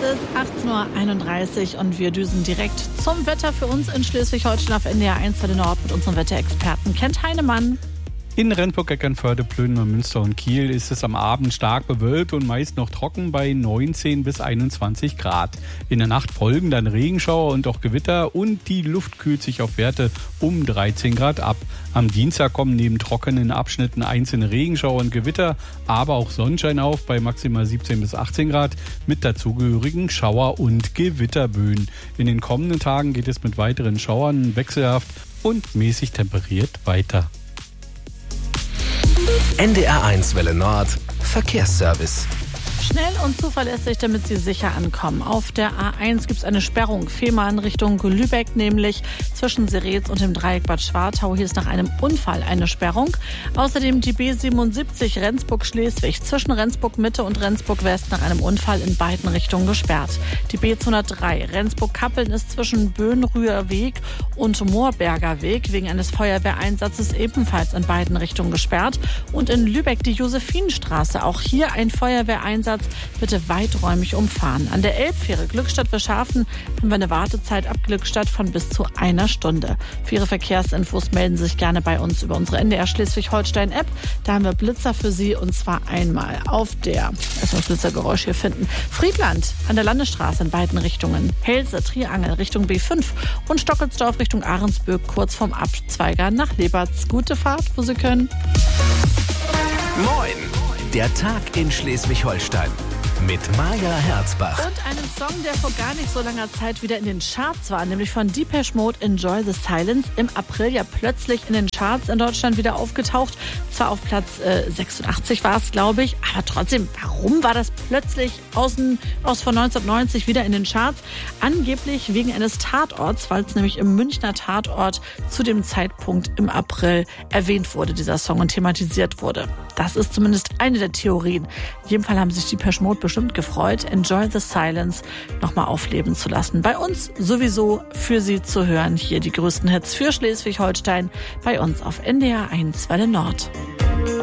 ist 18.31 Uhr und wir düsen direkt zum Wetter für uns in Schleswig-Holstein auf NDR 1 Welle Nord mit unserem Wetterexperten Kent Heinemann. In Rendsburg, Eckernförde, Plön, Münster und Kiel ist es am Abend stark bewölkt und meist noch trocken bei 19 bis 21 Grad. In der Nacht folgen dann Regenschauer und auch Gewitter und die Luft kühlt sich auf Werte um 13 Grad ab. Am Dienstag kommen neben trockenen Abschnitten einzelne Regenschauer und Gewitter, aber auch Sonnenschein auf bei maximal 17 bis 18 Grad mit dazugehörigen Schauer- und Gewitterböen. In den kommenden Tagen geht es mit weiteren Schauern wechselhaft und mäßig temperiert weiter. NDR 1 Welle Nord Verkehrsservice. Schnell und zuverlässig, damit Sie sicher ankommen. Auf der A1 gibt es eine Sperrung. Fehmarn Richtung Lübeck, nämlich zwischen Seretz und dem Dreieck Bad Schwartau. Hier ist nach einem Unfall eine Sperrung. Außerdem die B77 Rendsburg-Schleswig zwischen Rendsburg-Mitte und Rendsburg-West nach einem Unfall in beiden Richtungen gesperrt. Die B203 Rendsburg-Kappeln ist zwischen Böhnrüher Weg und Moorberger Weg wegen eines Feuerwehreinsatzes ebenfalls in beiden Richtungen gesperrt. Und in Lübeck die Josephinenstraße. Auch hier ein Feuerwehreinsatz. Bitte weiträumig umfahren. An der Elbfähre Glückstadt-Wilschafen haben wir eine Wartezeit ab Glückstadt von bis zu einer Stunde. Für Ihre Verkehrsinfos melden Sie sich gerne bei uns über unsere NDR Schleswig-Holstein-App. Da haben wir Blitzer für Sie und zwar einmal auf der, erstmal das Blitzergeräusch hier finden, Friedland an der Landesstraße in beiden Richtungen, Helse, Triangel Richtung B5 und Stockelsdorf Richtung Ahrensböck kurz vorm Abzweiger nach Leberz. Gute Fahrt, wo Sie können. Moin! Der Tag in Schleswig-Holstein mit Maja Herzbach. Und einen Song, der vor gar nicht so langer Zeit wieder in den Charts war, nämlich von Depeche Mode, Enjoy the Silence. Im April ja plötzlich in den Charts in Deutschland wieder aufgetaucht. Zwar auf Platz 86 war es, glaube ich, aber trotzdem, warum war das plötzlich aus von 1990 wieder in den Charts? Angeblich wegen eines Tatorts, weil es nämlich im Münchner Tatort zu dem Zeitpunkt im April erwähnt wurde, dieser Song, und thematisiert wurde. Das ist zumindest eine der Theorien. In jedem Fall haben sich die Depeche Mode bestimmt gefreut, Enjoy the Silence nochmal aufleben zu lassen. Bei uns sowieso für Sie zu hören. Hier die größten Hits für Schleswig-Holstein bei uns auf NDR 1 Welle Nord.